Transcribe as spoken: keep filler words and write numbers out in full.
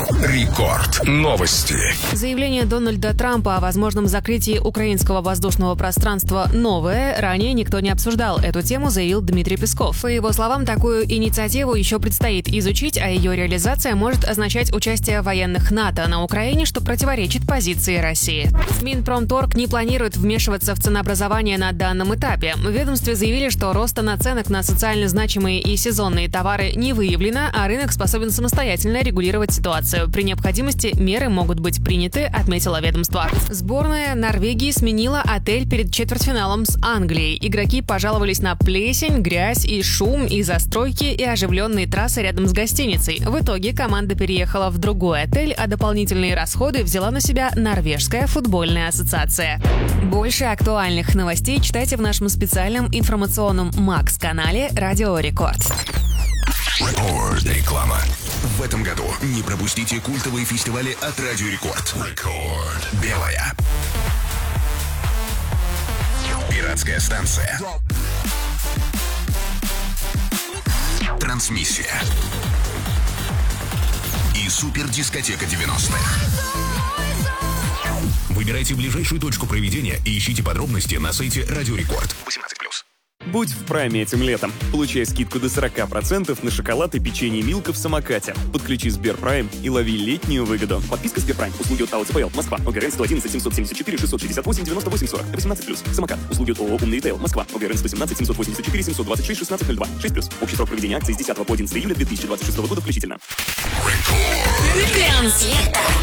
Рекорд. Новости. Заявление Дональда Трампа о возможном закрытии украинского воздушного пространства новое. Ранее никто не обсуждал эту тему, заявил Дмитрий Песков. По его словам, такую инициативу еще предстоит изучить, а ее реализация может означать участие военных НАТО на Украине, что противоречит позиции России. Минпромторг не планирует вмешиваться в ценообразование на данном этапе. В ведомстве заявили, что роста наценок на социально значимые и сезонные товары не выявлено, а рынок способен самостоятельно регулировать ситуацию. При необходимости меры могут быть приняты, отметило ведомство. Сборная Норвегии сменила отель перед четвертьфиналом с Англией. Игроки пожаловались на плесень, грязь и шум из-за стройки и оживленные трассы рядом с гостиницей. В итоге команда переехала в другой отель, а дополнительные расходы взяла на себя Норвежская футбольная ассоциация. Больше актуальных новостей читайте в нашем специальном информационном Макс-канале «Радио Рекорд». Рекорд. Реклама. В этом году не пропустите культовые фестивали от Радио Рекорд. Рекорд. Белая. Пиратская станция. Трансмиссия. И супердискотека девяностых. Выбирайте ближайшую точку проведения и ищите подробности на сайте Радио Рекорд. восемнадцать плюс. Будь в прайме этим летом. Получай скидку до сорок процентов на шоколад и печенье Милка в самокате. Подключи Сберпрайм и лови летнюю выгоду. Подписка Сберпрайм. Услуги от ТАО Москва. ОГРН сто одиннадцать семьсот семьдесят четыре шестьсот шестьдесят восемь девяносто восемь сорок. восемнадцать плюс. Самокат. Услуги от ООО «Умный ритейл» Москва. ОГРН сто семнадцать семьсот восемьдесят четыре семьсот двадцать шесть шестнадцать ноль два. шесть плюс. Общий срок проведения акции с десятого по одиннадцатое июля две тысячи двадцать шестого года включительно. Рекорд.